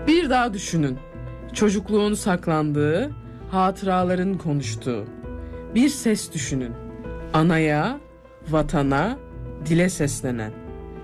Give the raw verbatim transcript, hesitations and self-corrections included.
Bir daha düşünün. Çocukluğun saklandığı, hatıraların konuştuğu. Bir ses düşünün. Anaya, vatana, dile seslenen.